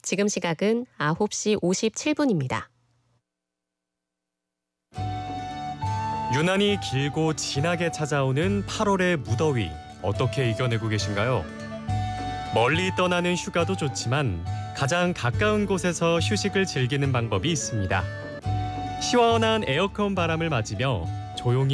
지금 시각은 9시 57분입니다. 유난히 길고 진하게 찾아오는 8월의 무더위 어떻게 이겨내고 계신가요? 멀리 떠나는 휴가도 좋지만 가장 가까운 곳에서 휴식을 즐기는 방법이 있습니다. 시원한 에어컨 바람을 맞으며 조용히